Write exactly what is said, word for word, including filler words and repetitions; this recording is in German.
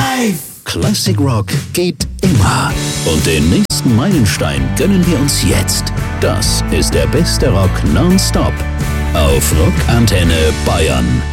Live! Classic Rock geht immer. Und den nächsten Meilenstein gönnen wir uns jetzt. Das ist der beste Rock nonstop auf Rockantenne Bayern.